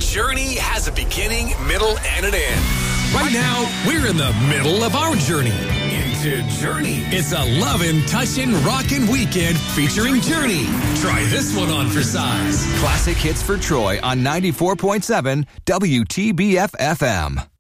journey has a beginning, middle, and an end. Right now, we're in the middle of our journey into Journey. It's a lovin', touchin', rockin' weekend featuring Journey. Try this one on for size. Classic hits for Troy on 94.7 WTBF FM.